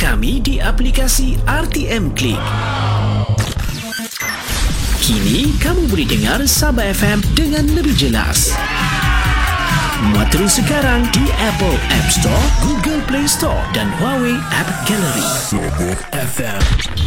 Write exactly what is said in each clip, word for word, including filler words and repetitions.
kami di aplikasi R T M Click. Kini kamu boleh dengar Sabah F M dengan lebih jelas. Muat terus sekarang di Apple App Store, Google Play Store dan Huawei App Gallery. Sabah F M.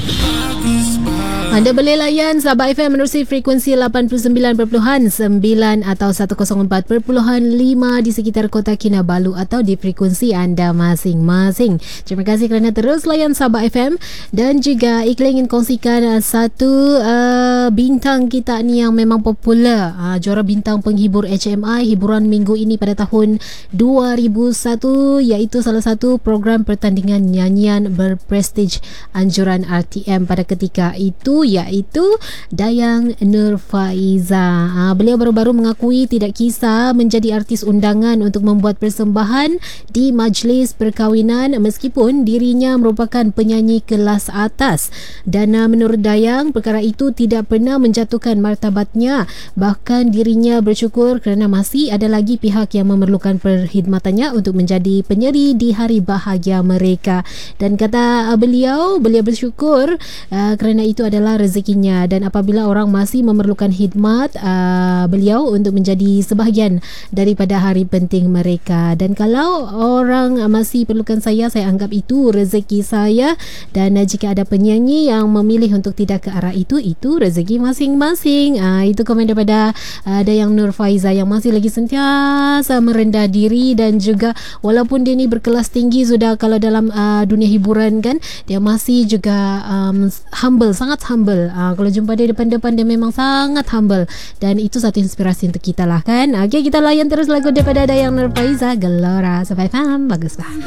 Anda boleh layan Sabah F M menerusi frekuensi lapan puluh sembilan perpuluhan sembilan atau seratus empat perpuluhan lima di sekitar Kota Kinabalu atau di frekuensi anda masing-masing. Terima kasih kerana terus layan Sabah F M, dan juga Iqbal ingin kongsikan uh, satu uh, bintang kita ni yang memang popular, uh, juara bintang penghibur H M I hiburan minggu ini pada tahun dua ribu satu, iaitu salah satu program pertandingan nyanyian berprestij anjuran R T M pada ketika itu, iaitu Dayang Nurfaiza. Ha, beliau baru-baru mengakui tidak kisah menjadi artis undangan untuk membuat persembahan di majlis perkahwinan meskipun dirinya merupakan penyanyi kelas atas. Dan uh, menurut Dayang, perkara itu tidak pernah menjatuhkan martabatnya. Bahkan dirinya bersyukur kerana masih ada lagi pihak yang memerlukan perkhidmatannya untuk menjadi penyeri di hari bahagia mereka. Dan kata uh, beliau, beliau bersyukur uh, kerana itu adalah rezekinya, dan apabila orang masih memerlukan khidmat uh, beliau untuk menjadi sebahagian daripada hari penting mereka. Dan kalau orang uh, masih perlukan saya, saya anggap itu rezeki saya. Dan uh, jika ada penyanyi yang memilih untuk tidak ke arah itu, itu rezeki masing-masing. Uh, itu komen daripada uh, Dayang Nurfaiza yang masih lagi sentiasa merendah diri, dan juga walaupun dia ni berkelas tinggi sudah kalau dalam uh, dunia hiburan kan, dia masih juga um, humble, sangat humble. Uh, kalau jumpa dia depan-depan, dia memang sangat humble, dan itu satu inspirasi untuk kita lah kan. Okay, kita layan terus lagu daripada Dayang Nurfaiza, Gelora. Sampai faham, bagus bah.